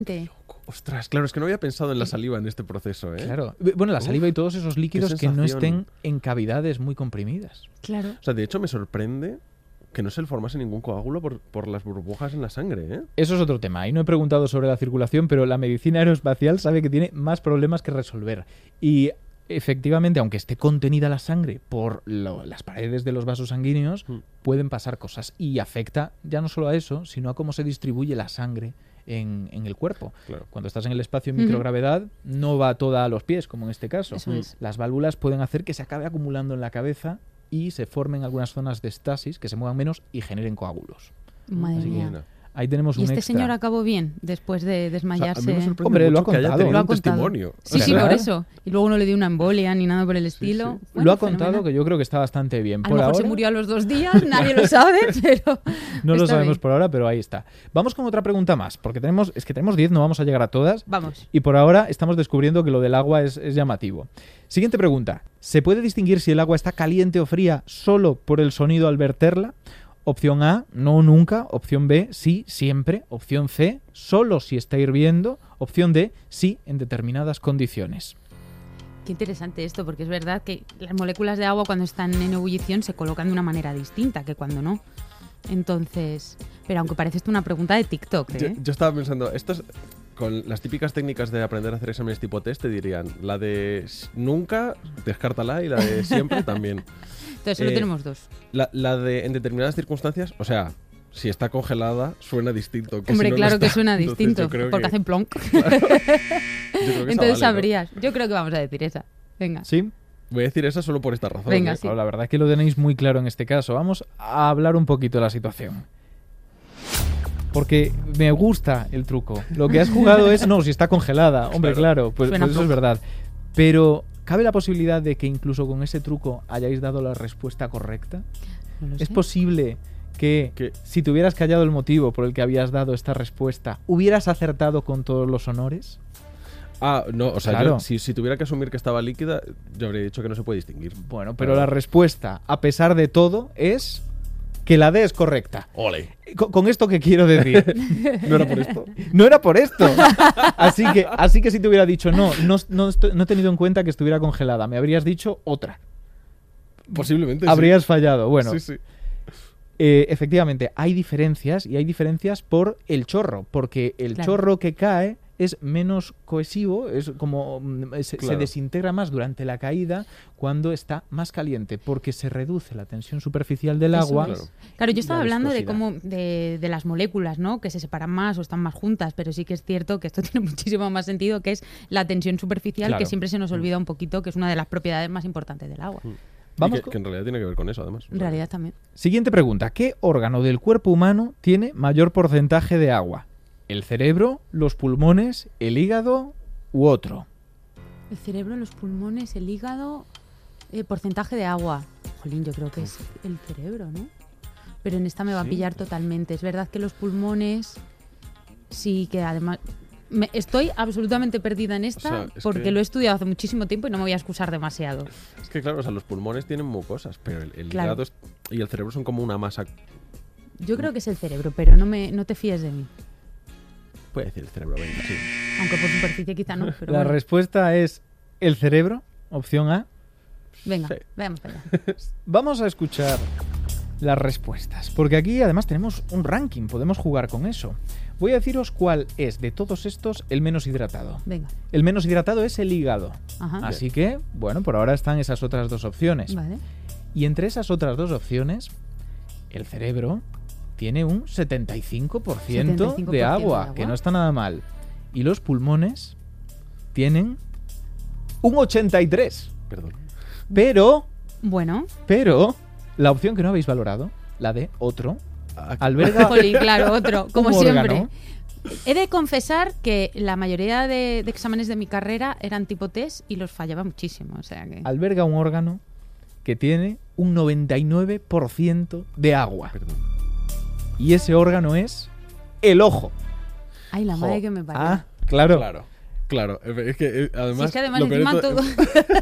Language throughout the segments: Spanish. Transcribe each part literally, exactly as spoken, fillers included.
Ostras, claro, es que no había pensado en la saliva en este proceso, ¿eh? Claro. Bueno, la saliva y todos esos líquidos que no estén en cavidades muy comprimidas. Claro. O sea, de hecho me sorprende que no se le formase ningún coágulo por, por las burbujas en la sangre, ¿eh? Eso es otro tema. Ahí no he preguntado sobre la circulación, pero la medicina aeroespacial sabe que tiene más problemas que resolver. Y efectivamente, aunque esté contenida la sangre por lo, las paredes de los vasos sanguíneos, mm. pueden pasar cosas. Y afecta ya no solo a eso, sino a cómo se distribuye la sangre en, en el cuerpo. Claro. Cuando estás en el espacio en uh-huh. microgravedad, no va toda a los pies, como en este caso. Eso es. Las válvulas pueden hacer que se acabe acumulando en la cabeza y se formen algunas zonas de estasis, que se muevan menos y generen coágulos. Madre Así mía. que ahí tenemos un ¿Y este extra. señor acabó bien después de desmayarse? O sea, a mí me sorprende Hombre, mucho lo ha que haya contado. tenido Lo ha un contado. testimonio. Sí, sí, Claro. por eso. Y luego no le dio una embolia ni nada por el estilo. Sí, sí. Bueno, lo ha contado, fenomenal. que yo creo que está bastante bien. A Por lo mejor ahora, se murió a los dos días, nadie lo sabe, pero no lo está sabemos bien. por ahora, pero ahí está. Vamos con otra pregunta más, porque tenemos, es que tenemos diez, no vamos a llegar a todas. Vamos. Y por ahora estamos descubriendo que lo del agua es, es llamativo. Siguiente pregunta. ¿Se puede distinguir si el agua está caliente o fría solo por el sonido al verterla? Opción A, no nunca. Opción B, sí, siempre. Opción C, solo si está hirviendo. Opción D, sí, en determinadas condiciones. Qué interesante esto, porque es verdad que las moléculas de agua cuando están en ebullición se colocan de una manera distinta que cuando no. Entonces, pero aunque parece esto una pregunta de TikTok, ¿eh? Yo, yo estaba pensando, esto es, con las típicas técnicas de aprender a hacer exámenes tipo test, te dirían, la de nunca, descártala, y la de siempre también. Entonces solo Eh, tenemos dos. La, la de en determinadas circunstancias, o sea, si está congelada, suena distinto. Que Hombre, si no claro lo que está. suena Entonces, distinto, yo creo porque que- hacen plonk. Claro. Yo creo que esa Entonces vale, ¿no? sabrías. Yo creo que vamos a decir esa. Venga. ¿Sí? Voy a decir esa solo por esta razón. Venga, ¿eh? sí. Bueno, la verdad es que lo tenéis muy claro en este caso. Vamos a hablar un poquito de la situación. Porque me gusta el truco. Lo que has jugado es, no, si está congelada. Hombre, claro, pues, Suena pues eso es poco. verdad. Pero, ¿cabe la posibilidad de que incluso con ese truco hayáis dado la respuesta correcta? No lo ¿Es sé. posible que, ¿Qué? si te hubieras callado el motivo por el que habías dado esta respuesta, hubieras acertado con todos los honores? Ah, no, o sea, Claro. yo, si, si tuviera que asumir que estaba líquida, yo habría dicho que no se puede distinguir. Bueno, pero la respuesta, a pesar de todo, es que la D es correcta. ¡Ole! ¿Con, con esto qué quiero decir? ¿No era por esto? No era por esto. Así que, así que si te hubiera dicho no, no, no, estoy- no he tenido en cuenta que estuviera congelada, me habrías dicho otra. Posiblemente Habrías fallado. Bueno, sí. Sí, sí. eh, efectivamente, hay diferencias y hay diferencias por el chorro, porque el Claro. chorro que cae es menos cohesivo, es como mm, se, se Claro. desintegra más durante la caída cuando está más caliente, porque se reduce la tensión superficial del Eso agua. es. Claro. Claro, yo y estaba la hablando de viscosidad. cómo de, de las moléculas, ¿no? Que se separan más o están más juntas, pero sí que es cierto que esto tiene muchísimo más sentido, que es la tensión superficial, Claro. que siempre se nos olvida un poquito, que es una de las propiedades más importantes del agua. Vamos Y que, con- que en realidad tiene que ver con eso, además. O En sea, realidad también. Siguiente pregunta. ¿Qué órgano del cuerpo humano tiene mayor porcentaje de agua? ¿El cerebro, los pulmones, el hígado u otro? El cerebro, los pulmones, el hígado, eh, porcentaje de agua. Jolín, yo creo que es el cerebro, ¿no? Pero en esta me va a Sí. pillar totalmente. Es verdad que los pulmones, sí que además... me- estoy absolutamente perdida en esta O sea, es porque que- lo he estudiado hace muchísimo tiempo y no me voy a excusar demasiado. Es que claro, o sea, los pulmones tienen mucosas, pero el, el Claro. hígado es- y el cerebro son como una masa. Yo creo que es el cerebro, pero no, me, no te fíes de mí. Puede decir el cerebro, venga, sí. Aunque por superficie quizá no, pero La bueno. respuesta es el cerebro, opción A. Venga, Sí. veamos para allá. Vamos a escuchar las respuestas, porque aquí además tenemos un ranking, podemos jugar con eso. Voy a deciros cuál es de todos estos el menos hidratado. Venga, El menos hidratado es el hígado. ajá. Así que, bueno, por ahora están esas otras dos opciones. Vale. Y entre esas otras dos opciones, el cerebro tiene un setenta y cinco por ciento, setenta y cinco por ciento de, de agua, agua. que no está nada mal. Y los pulmones tienen un ochenta y tres. Perdón. Pero, Bueno, pero, la opción que no habéis valorado, la de otro, Ah, alberga jolín, claro, otro, como un siempre. órgano. He de confesar que la mayoría de, de exámenes de mi carrera eran tipo test y los fallaba muchísimo. O sea que... alberga un órgano que tiene un noventa y nueve por ciento de agua. Perdón. Y ese órgano es el ojo. Ay, la Jo. madre que me parió. Ah, claro. Claro. Claro, es que eh, además... Si es que además lo peor encima de todo...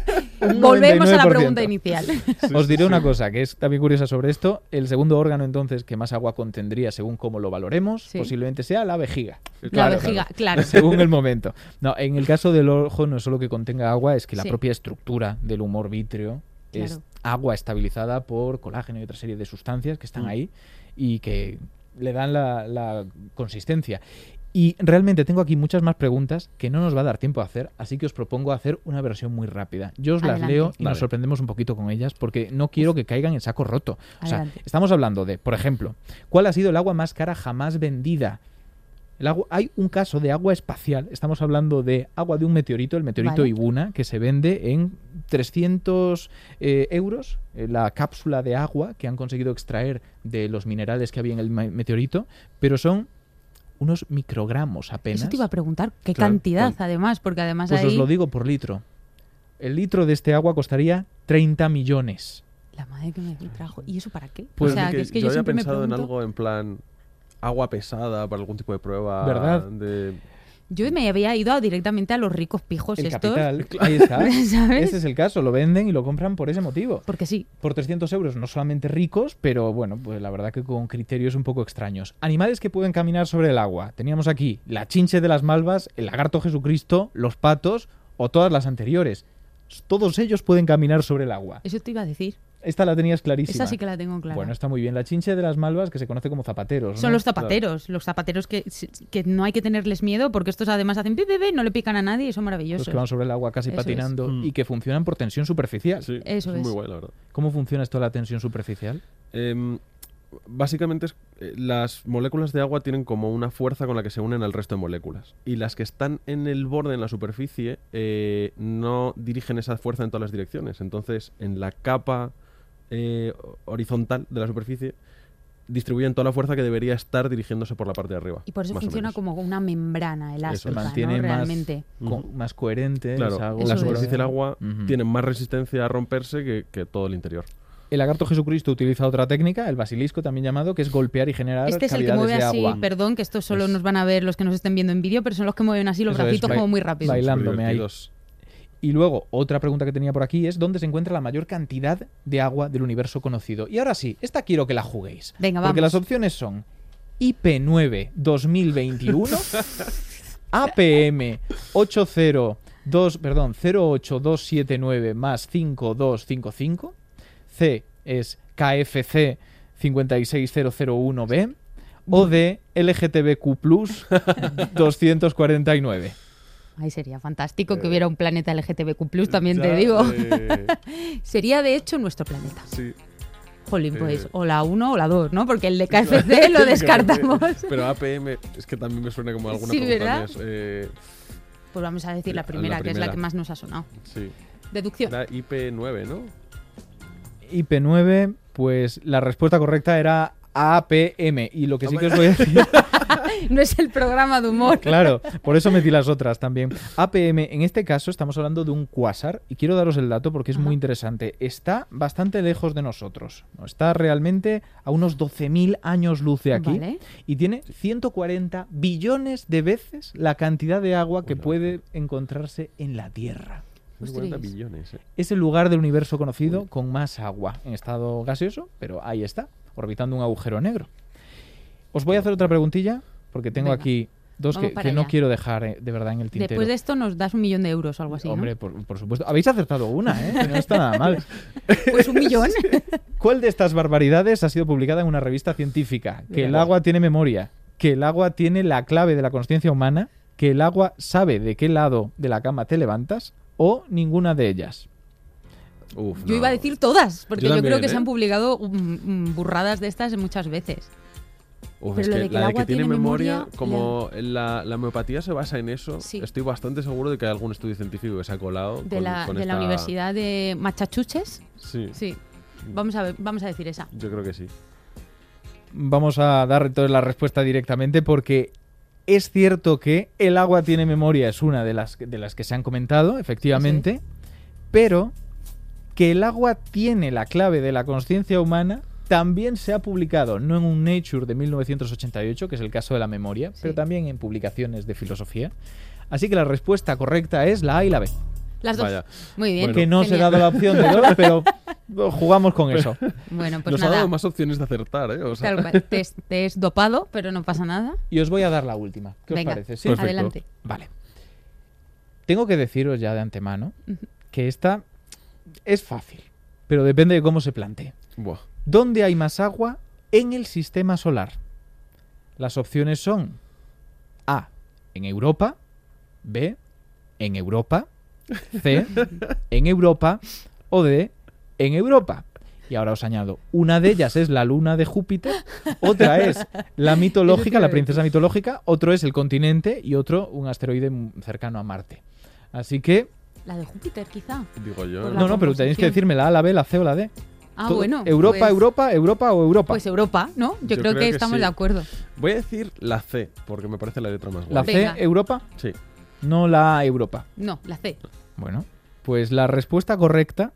Un Volvemos a la noventa y nueve por ciento. pregunta inicial. Sí, Os sí, diré sí. una cosa que es también curiosa sobre esto. El segundo órgano, entonces, que más agua contendría según cómo lo valoremos, Sí. posiblemente sea la vejiga. La Claro, vejiga, claro. Según el momento. No, en el caso del ojo no es solo que contenga agua, es que la Sí. propia estructura del humor vítreo es Claro. agua estabilizada por colágeno y otra serie de sustancias que están Mm. ahí y que le dan la, la consistencia. Y realmente tengo aquí muchas más preguntas que no nos va a dar tiempo a hacer, así que os propongo hacer una versión muy rápida. Yo os las Adelante. leo y Vale. nos sorprendemos un poquito con ellas porque no quiero que caigan en saco roto. O sea, Adelante. estamos hablando de, por ejemplo, ¿cuál ha sido el agua más cara jamás vendida? El agua, hay un caso de agua espacial. Estamos hablando de agua de un meteorito, el meteorito Vale. Ibuna, que se vende en trescientos eh, euros. eh, la cápsula de agua que han conseguido extraer de los minerales que había en el me- meteorito, pero son unos microgramos apenas. Eso te iba a preguntar, ¿qué Claro, cantidad ¿cuánto? además? Porque además Pues ahí... os lo digo por litro. El litro de este agua costaría treinta millones. La madre que me trajo. ¿Y eso para qué? Pues o sea, Porque que es que yo yo, había siempre me pensado en pregunto... algo en plan agua pesada para algún tipo de prueba. ¿Verdad? De... Yo me había ido a- directamente a los ricos pijos El estos. capital, ahí está. ¿Sabes? Ese es el caso, lo venden y lo compran por ese motivo. Porque sí. Por trescientos euros, no solamente ricos, pero bueno, pues la verdad que con criterios un poco extraños. Animales que pueden caminar sobre el agua. Teníamos aquí la chinche de las malvas, el lagarto Jesucristo, los patos o todas las anteriores. Todos ellos pueden caminar sobre el agua. Eso te iba a decir. Esta la tenías clarísima. Esa sí que la tengo clara. Bueno, está muy bien. La chinche de las malvas, que se conoce como zapateros. Son ¿no? los zapateros, los zapateros que, que no hay que tenerles miedo porque estos además hacen pi, pi, pi, no le pican a nadie y son Los maravillosos. que van sobre el agua casi Eso es. patinando Mm. y que funcionan por tensión superficial. Sí, Eso es es. muy guay, la verdad. ¿Cómo funciona esto de la tensión superficial? Em, básicamente es- eh, las moléculas de agua tienen como una fuerza con la que se unen al resto de moléculas. Y las que están en el borde, en la superficie, eh, no dirigen esa fuerza en todas las direcciones. Entonces, en la capa eh, horizontal de la superficie, distribuyen toda la fuerza que debería estar dirigiéndose por la parte de arriba. Y por eso más o funciona menos. como una membrana elástica, Se mantiene ¿no? más, Realmente. co- Ujú. más coherente. Claro, esa agua. Eso la es. superficie del agua Ujú. tiene más resistencia a romperse que, que todo el interior. El lagarto Jesucristo utiliza otra técnica, el basilisco también llamado, que es golpear y generar Este es el que cavidades mueve de así, agua. perdón, que estos solo Es- nos van a ver los que nos estén viendo en vídeo, pero son los que mueven así los Eso es, bracitos bai- como muy rápido. bailando. Bailándome ahí. Superdivertidos. Y luego, otra pregunta que tenía por aquí es ¿dónde se encuentra la mayor cantidad de agua del universo conocido? Y ahora sí, esta quiero que la juguéis. Venga, Porque vamos. las opciones son I P nueve dos mil veintiuno, A P M ochenta y dos, perdón, cero ocho dos siete nueve más cinco dos cinco cinco, C es K F C cinco seis cero cero uno B o D L G T B Q plus doscientos cuarenta y nueve. Ay, sería fantástico que Eh, hubiera un planeta L G T B Q plus, también te Ya, digo. eh, Sería de hecho nuestro planeta. sí. Jolín, Eh, pues o la uno o la dos, ¿no? Porque el de K F C lo descartamos. Pero A P M es que también me suena como alguna Sí, pregunta ¿verdad? más, eh, Pues vamos a decir la La- primera, la que es la primera. que más nos ha sonado. sí. Deducción. Era I P nueve, ¿no? I P nueve, pues la respuesta correcta era A P M. Y lo que sí que os voy a decir, No es el programa de humor. claro, por eso metí las otras también. A P M, en este caso estamos hablando de un cuásar y quiero daros el dato porque es Ajá. muy interesante. Está bastante lejos de nosotros. ¿no? Está realmente a unos doce mil años luz de aquí Vale. y tiene ciento cuarenta billones de veces la cantidad de agua que Hola. puede encontrarse en la Tierra. ciento cuarenta Ostras. billones, eh. Es el lugar del universo conocido con más agua en estado gaseoso, pero ahí está, orbitando un agujero negro. Os voy a hacer otra preguntilla, porque tengo Venga, aquí dos vamos que, para que no allá. quiero dejar eh, de verdad en el tintero. Después de esto nos das un millón de euros o algo así, ¿no? Hombre, por, por supuesto. Habéis acertado una, ¿eh? Que no está nada mal. Pues un millón. ¿Cuál de estas barbaridades ha sido publicada en una revista científica? Que el Mira. agua tiene memoria, que el agua tiene la clave de la conciencia humana, que el agua sabe de qué lado de la cama te levantas, o ninguna de ellas. Uf, Yo no. iba a decir todas, porque Yo yo, también, creo que ¿eh? se han publicado mm, mm, burradas de estas muchas veces. Uf, Pero es lo que de que la el de agua que tiene tiene memoria, memoria, como la, la homeopatía se basa en eso, Sí. estoy bastante seguro de que hay algún estudio científico que se ha colado De con, la, con de la esta- Universidad de Massachusetts. Sí, Sí. Vamos a ver, vamos a decir esa. yo creo que sí. Vamos a dar entonces la respuesta directamente porque es cierto que el agua tiene memoria, es una de las, de las que se han comentado, efectivamente, pero que el agua tiene la clave de la conciencia humana también se ha publicado, no en un Nature de mil novecientos ochenta y ocho, que es el caso de la memoria, Sí. pero también en publicaciones de filosofía. Así que la respuesta correcta es la A y la B. Las dos. Vaya. Muy bien. Bueno. Que no os he Genial. dado la opción de dos, pero jugamos con eso. Bueno, pues Nos ha nada. dado más opciones de acertar, ¿eh? O sea, Tal cual. Te, te es dopado, pero no pasa nada. Y os voy a dar la última. ¿Qué Venga, os parece? ¿Sí? Perfecto. adelante. Vale. Tengo que deciros ya de antemano Ujú. que esta es fácil, pero depende de cómo se plantee. buah. ¿Dónde hay más agua en el sistema solar? Las opciones son A, en Europa, B, en Europa, C, en Europa o D, en Europa. Y ahora os añado, una de ellas es la luna de Júpiter, otra es la mitológica, la princesa mitológica, otro es el continente y otro un asteroide m- cercano a Marte. Así que, La de Júpiter, quizá. Digo yo. Por la no, no, pero tenéis que composición. decirme la A, la B, la C o la D. Ah, Todo- bueno. Europa, pues, Europa, Europa o Europa. Pues Europa, ¿no? Yo, Yo creo, creo que que estamos sí. de acuerdo. Voy a decir la C, porque me parece la letra más la guay. C, Venga. Europa, Sí. no la A, Europa. No, la C. Bueno, pues la respuesta correcta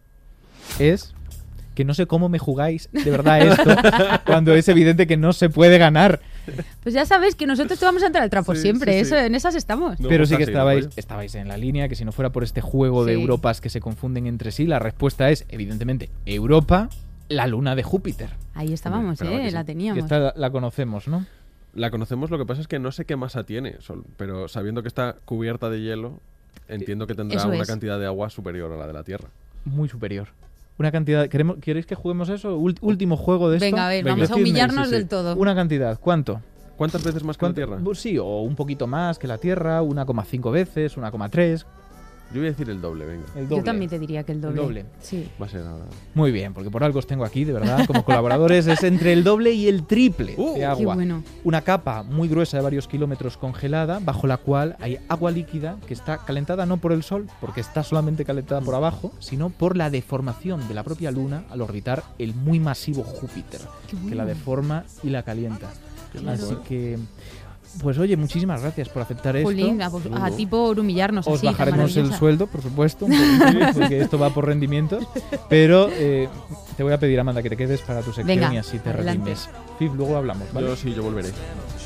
es que no sé cómo me jugáis de verdad esto cuando es evidente que no se puede ganar. Pues ya sabes que nosotros te vamos a entrar al trapo Sí, siempre. sí, sí. Eso, en esas estamos. No, Pero pues sí que casi, estabais, ¿no? estabais en la línea, que si no fuera por este juego de Sí. Europas que se confunden entre sí, la respuesta es evidentemente Europa, la luna de Júpiter. Ahí estábamos, esperaba ¿eh? que sí. La Y teníamos. esta la, la conocemos, ¿no? La conocemos, lo que pasa es que no sé qué masa tiene, sol- pero sabiendo que está cubierta de hielo, entiendo que tendrá Eso una es. cantidad de agua superior a la de la Tierra. Muy superior. Una cantidad. ¿queremos, ¿Queréis que juguemos eso? Ult- último juego de esto. Venga, a ver, Venga. vamos a Decidme, humillarnos sí, sí. del todo. Una cantidad. ¿Cuánto? ¿Cuántas veces más que la ¿Cuánto? Tierra? Pues sí, o un poquito más que la Tierra, uno coma cinco veces, uno coma tres. Yo voy a decir el doble, venga. El doble. Yo también te diría que el doble. doble. Sí. Va a ser ahora. Muy bien, porque por algo os tengo aquí, de verdad, como colaboradores, es entre el doble y el triple Uh, de Qué agua. bueno. Una capa muy gruesa de varios kilómetros congelada, bajo la cual hay agua líquida que está calentada no por el Sol, porque está solamente calentada por abajo, sino por la deformación de la propia Luna al orbitar el muy masivo Júpiter, Qué que la bueno. deforma y la calienta. Qué Así loco, ¿eh? que, pues oye, muchísimas gracias por aceptar esto. Jolín, a, vos- a ti por humillarnos Os así, tan bajaremos el maravillosa. sueldo, por supuesto, un poquitín, porque esto va por rendimientos. Pero eh, te voy a pedir, Amanda, que te quedes para tu sección Venga, y así te adelante. redimes. Fif, luego hablamos, ¿vale? Yo sí, yo volveré.